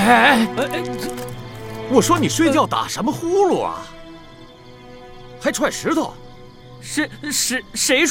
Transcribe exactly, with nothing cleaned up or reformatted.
哎哎哎！我说你睡觉打什么呼噜啊？还踹石头？ 谁谁谁